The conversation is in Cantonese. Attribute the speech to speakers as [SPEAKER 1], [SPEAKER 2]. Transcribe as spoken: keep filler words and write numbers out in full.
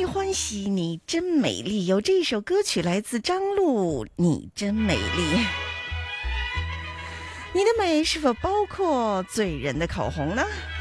[SPEAKER 1] 欢喜你真美丽，有这首歌曲来自张璐，你真美丽。你的美是否包括醉人的口红呢？